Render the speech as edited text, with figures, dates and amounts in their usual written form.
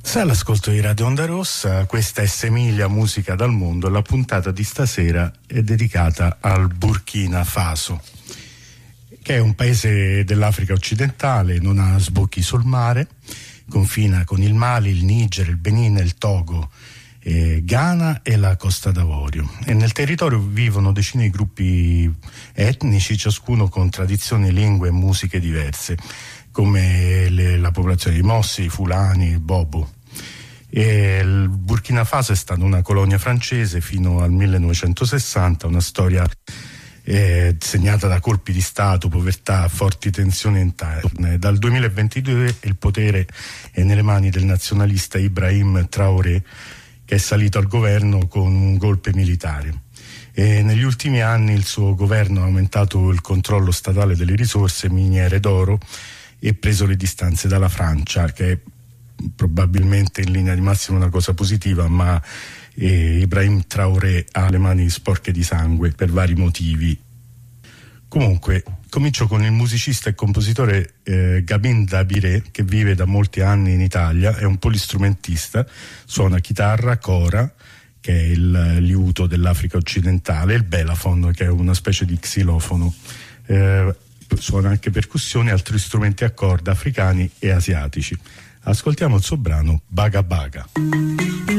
Sei all'ascolto di Radio Onda Rossa, questa è Semilia Musica dal Mondo. La puntata di stasera è dedicata al Burkina Faso, che è un paese dell'Africa occidentale, non ha sbocchi sul mare, confina con il Mali, il Niger, il Benin, il Togo, Ghana e la Costa d'Avorio. E nel territorio vivono decine di gruppi etnici, ciascuno con tradizioni, lingue e musiche diverse, come la popolazione di Mossi, Fulani, Bobo. E il Burkina Faso è stata una colonia francese fino al 1960, una storia segnata da colpi di Stato, povertà, forti tensioni interne. Dal 2022 il potere è nelle mani del nazionalista Ibrahim Traoré, che è salito al governo con un golpe militare. E negli ultimi anni il suo governo ha aumentato il controllo statale delle risorse miniere d'oro e preso le distanze dalla Francia, che è probabilmente in linea di massima una cosa positiva, ma Ibrahim Traoré ha le mani sporche di sangue per vari motivi. Comunque, comincio con il musicista e compositore Gabin Dabiré, che vive da molti anni in Italia, è un polistrumentista, suona chitarra, cora, che è il liuto dell'Africa occidentale, e il belafon, che è una specie di xilofono. Suona anche percussioni e altri strumenti a corda africani e asiatici. Ascoltiamo il suo brano Baga Baga.